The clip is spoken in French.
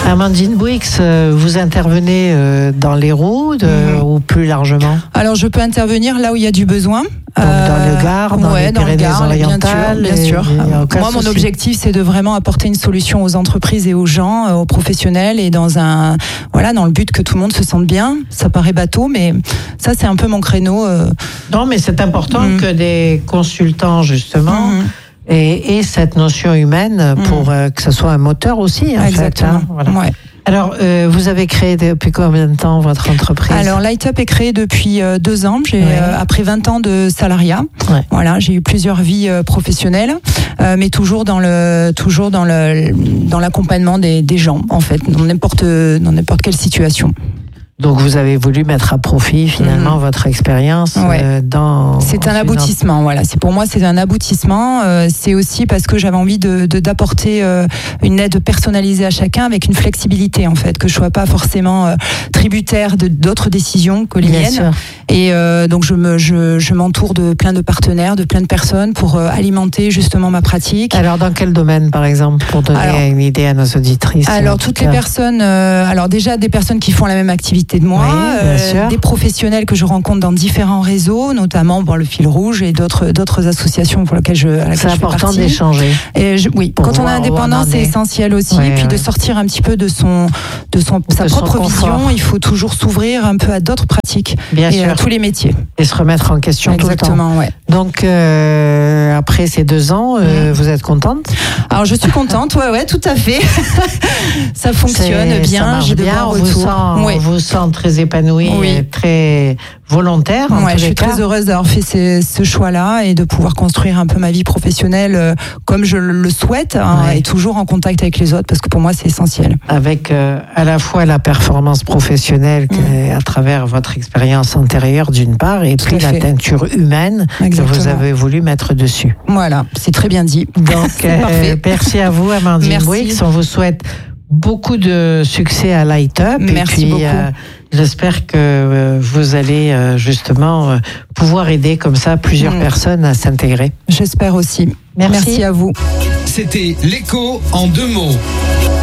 Amandine Bouix, vous intervenez dans l'Hérault ou plus largement? Alors je peux intervenir là où il y a du besoin. Donc dans le Gard, dans les Pyrénées-Orientales, bien sûr. Moi, mon objectif, c'est de vraiment apporter une solution aux entreprises et aux gens, aux professionnels, et dans le but que tout le monde se sente bien. Ça paraît bateau, mais ça, c'est un peu mon créneau. Non, mais c'est important que des consultants, justement, aient cette notion humaine pour que ce soit un moteur aussi, en Exactement. fait. Voilà. Ouais. Alors, vous avez créé depuis combien de temps votre entreprise? Alors, Light Up est créé depuis 2 ans. Après 20 ans de salariat. Ouais. Voilà, j'ai eu plusieurs vies professionnelles, mais toujours dans l'accompagnement des gens, en fait, dans n'importe quelle situation. Donc vous avez voulu mettre à profit finalement votre expérience dans... C'est un aboutissement, voilà. Pour moi, c'est un aboutissement. C'est aussi parce que j'avais envie d'apporter une aide personnalisée à chacun avec une flexibilité, en fait, que je sois pas forcément tributaire d'autres décisions que les miennes. Et donc je m'entoure de plein de partenaires, de plein de personnes pour alimenter justement ma pratique. Alors dans quel domaine, par exemple, pour donner une idée à nos auditrices? Alors toutes les personnes, déjà des personnes qui font la même activité de moi, des professionnels que je rencontre dans différents réseaux, notamment le Fil Rouge et d'autres associations pour lesquelles c'est important d'échanger. Oui, quand on est indépendant, c'est essentiel aussi. Et puis de sortir un petit peu de sa propre vision, il faut toujours s'ouvrir un peu à d'autres pratiques et à tous les métiers. Et se remettre en question tout le temps. Exactement, ouais. Donc après ces 2 ans, vous êtes contente? Alors je suis contente, ouais, tout à fait. Ça fonctionne bien, j'ai de bons retours. On vous sent très épanouie, très volontaire. Je suis très heureuse d'avoir fait ce choix-là et de pouvoir construire un peu ma vie professionnelle comme je le souhaite, et toujours en contact avec les autres, parce que pour moi c'est essentiel. Avec à la fois la performance professionnelle à travers votre expérience antérieure d'une part, et puis la teinture humaine que vous avez voulu mettre dessus. Voilà, c'est très bien dit. Donc merci à vous, Amandine Bouix. On vous souhaite beaucoup de succès à Light Up. Merci beaucoup. J'espère que vous allez justement pouvoir aider comme ça plusieurs personnes à s'intégrer. J'espère aussi. Merci à vous. C'était l'écho en 2 mots.